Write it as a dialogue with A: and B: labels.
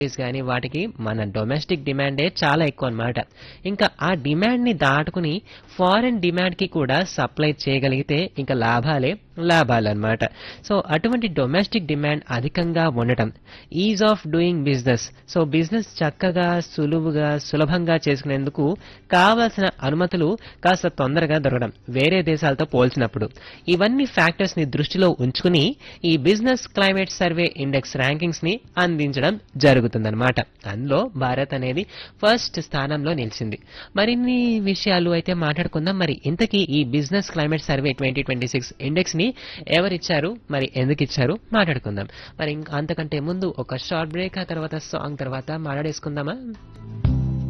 A: గాని వాటికి మన డొమెస్టిక్ డిమాండే చాలా ఎక్కువ అన్నమాట. ఇంకా ఆ డిమాండ్‌ని దాటుకుని ఫారెన్ డిమాండ్‌కి కూడా సప్లై చేయగలిగితే ఇంకా లాభాలే లాభాలన్నమాట. సో అటువంటి డొమెస్టిక్ డిమాండ్ అధికంగా ఉండటం, is of doing business. So business చక్కగా, సులువుగా, సులభంగా చేసుకునేందుకు కావాల్సిన అనుమతులు కాస్త తొందరగా దొరకడం వేరే దేశాలతో పోల్చినప్పుడు. ఇవన్నీ ఫ్యాక్టర్స్ ని దృష్టిలో ఉంచుకుని ఈ business climate survey index rankings ని అందించడం జరుగుతుందన్నమాట. అందులో భారత్ అనేది ఫస్ట్ స్థానంలో నిలిచింది. మరిన్ని విషయాలు అయితే మాట్లాడుకుందాం. మరి ఇంతకీ ఈ బిజినెస్ క్లైమేట్ సర్వే 2026 ఇండెక్స్ ని ఎవరిచ్చారు, మరి ఎందుకు ఇచ్చారు మాట్లాడుకుందాం. మరి ఇంకా అంతకంటే ముందు ఒక షార్ట్ బ్రేక్, ఆ తర్వాత సాంగ్ తర్వాత మాట్లాడేసుకుందామా.